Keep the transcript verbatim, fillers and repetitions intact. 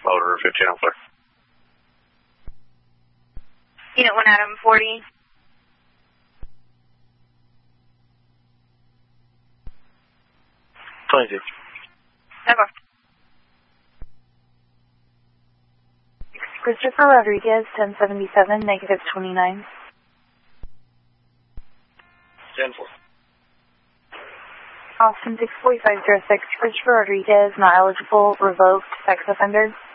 motor fifteen oh four. Unit one Adam forty. twenty-two. Over. Christopher Rodriguez, ten seventy-seven, negative twenty-nine. ten four. Austin six forty-five oh six, Christopher Rodriguez, not eligible, revoked, sex offender.